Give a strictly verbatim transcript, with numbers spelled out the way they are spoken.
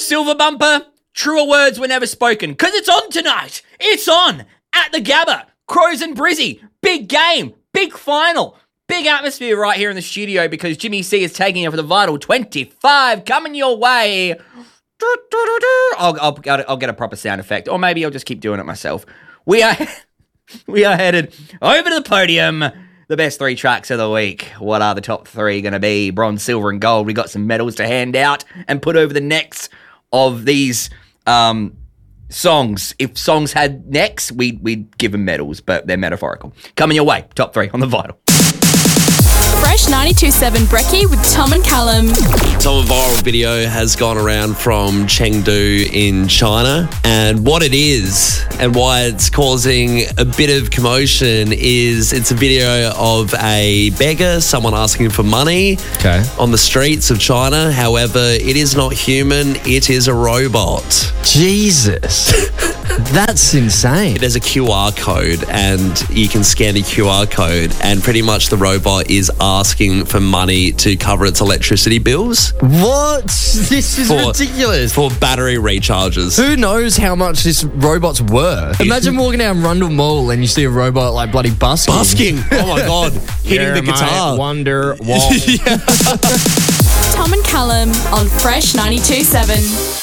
silver bumper, truer words were never spoken, because it's on tonight. It's on at the Gabba. Crows and Brizzy. Big game. Big final. Big atmosphere right here in the studio because Jimmy C is taking over the Vital twenty-five coming your way. I'll, I'll, I'll get a proper sound effect, or maybe I'll just keep doing it myself. We are, we are headed over to the podium. The best three tracks of the week. What are the top three going to be? Bronze, silver, and gold. We got some medals to hand out and put over the necks of these um, songs. If songs had necks, we'd, we'd give them medals, but they're metaphorical. Coming your way, top three on the Vital. Fresh ninety-two point seven Brekkie with Tom and Callum. So a viral video has gone around from Chengdu in China, and what it is and why it's causing a bit of commotion is it's a video of a beggar, someone asking for money Okay. on the streets of China. However, it is not human, it is a robot. Jesus. That's insane. There's a Q R code and you can scan the Q R code and pretty much the robot is asking for money to cover its electricity bills. What? This is For- ridiculous. For battery recharges. Who knows how much this robot's worth? Imagine walking down Rundle Mall and you see a robot like bloody busking. Busking. Oh my God. Hitting the guitar. Wonder wall. Tom and Callum on Fresh ninety-two point seven.